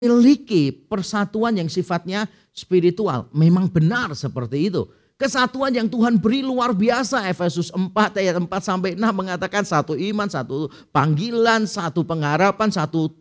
memiliki persatuan yang sifatnya spiritual. Memang benar seperti itu. Kesatuan yang Tuhan beri luar biasa. Efesus 4 ayat 4 sampai 6 mengatakan satu iman, satu panggilan, satu pengharapan, satu